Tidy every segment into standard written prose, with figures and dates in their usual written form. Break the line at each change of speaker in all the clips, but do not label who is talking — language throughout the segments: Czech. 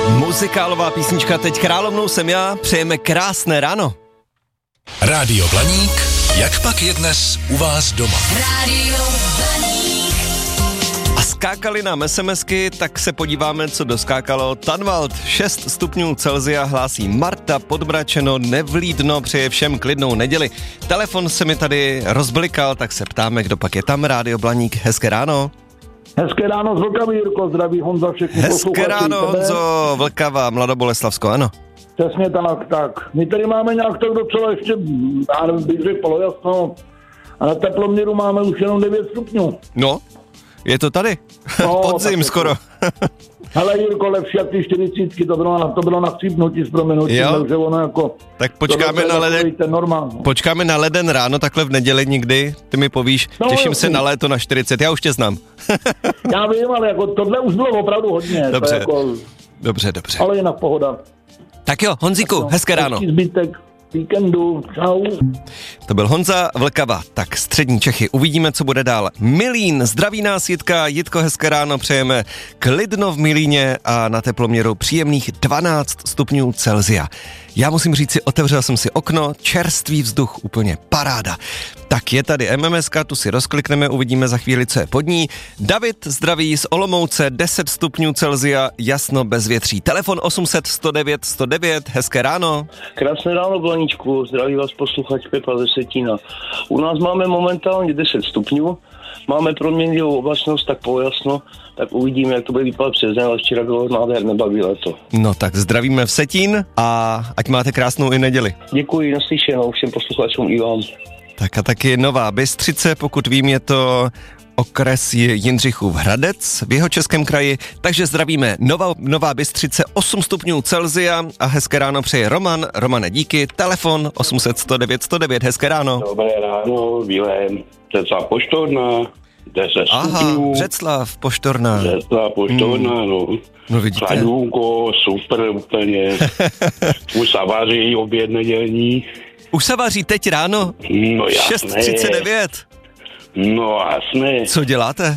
Muzikálová písnička Teď královnou jsem já, přejeme krásné ráno.
Rádio Blaník, jak pak je dnes u vás doma?
Rádio Blaník.
A skákali nám SMSky, tak se podíváme, co doskákalo. Tanvald 6 stupňů Celsia hlásí Marta, Podbračeno, Nevlídno, přeje všem klidnou neděli. Telefon se mi tady rozblikal, tak se ptáme, kdo pak je tam. Rádio Blaník, hezké ráno.
Hezké ráno z Vlkavy, Jirko, zdraví Honza, všechny posluchači.
Hezké ráno, Honzo, Vlkava, Mladoboleslavsko, ano.
Přesně tak. My tady máme nějak tak docela ještě, já nevím, bych řekl polojasno, a na teploměru máme už jenom 9 stupňů.
No, je to tady.
No,
Podzim skoro.
Hele, Jirko, lepší jak ty 40, to bylo na chcípnutí s proměnutím, takže ono jako...
Tak počkáme na leden ráno, takhle v neděli někdy, ty mi povíš, těším se na léto na 40, já už tě znám.
Já vím, ale jako tohle už bylo opravdu hodně.
Dobře,
jako,
dobře.
Ale jinak pohoda.
Tak jo, Honzíku, hezké ráno.
Zbytek víkendu, čau.
To byl Honza Vlkava, tak střední Čechy, uvidíme, co bude dál. Milín, zdraví nás Jitka, Jitko, hezké ráno, přejeme klidno v Milíně a na teploměru příjemných 12 stupňů Celsia. Já musím říct si, otevřel jsem si okno, čerstvý vzduch, úplně paráda. Tak je tady MMSka, tu si rozklikneme, uvidíme za chvíli, co je pod ní. David, zdraví z Olomouce, 10 stupňů Celsia, jasno bez větří. Telefon 800 109 109, hezké ráno.
Krásné ráno, Blaníčku, zdraví vás posluchač Pepa ze Setína. U nás máme momentálně 10 stupňů, máme proměnlivou oblačnost, tak polojasno, tak uvidíme, jak to bude vypadat přes den, ale včera bylo nádherné, baví léto.
No tak zdravíme v Setín a ať máte krásnou i neděli.
Děkuji, naslyšenou všem posluchačům i vám.
Tak a taky Nová Bystřice, pokud vím, je to okres Jindřichův Hradec v Jihočeském kraji, takže zdravíme Nová Bystřice, 8 stupňů Celsia a hezké ráno přeje Roman. Romane, díky. Telefon 800 109 109, hezké ráno.
Dobré ráno, Vilém, Břeclav Poštorná, 10 stupňů.
Břeclav Poštorná,
no.
No vidíte.
Chladůnko, super úplně. Už se vaří oběd nedělní.
Už se vaří teď ráno?
No jasné.
6:39.
No jasné.
Co děláte?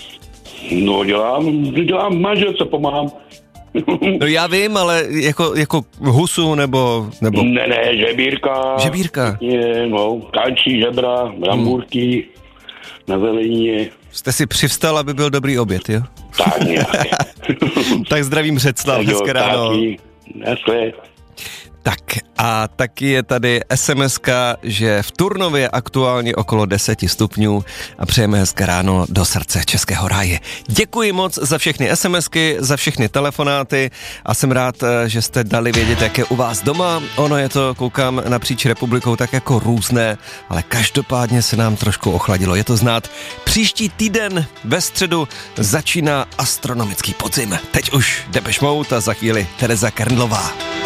No dělám manželce, pomáhám.
No já vím, ale jako husu nebo...
Ne, žebírka.
Žebírka.
No, kančí žebra, brambůrky, na zelenině.
Jste si přivstal, aby byl dobrý oběd, jo?
Tak nějak.
Tak zdravím Břeclav, hezké ráno.
Naschle.
Tak a taky je tady SMSka, že v Turnově aktuálně okolo 10 stupňů a přejeme hezké ráno do srdce Českého ráje. Děkuji moc za všechny SMSky, za všechny telefonáty a jsem rád, že jste dali vědět, jak je u vás doma. Ono je to, koukám napříč republikou, tak jako různé, ale každopádně se nám trošku ochladilo. Je to znát. Příští týden ve středu začíná astronomický podzim. Teď už Depeche Mode a za chvíli Tereza Kernlová.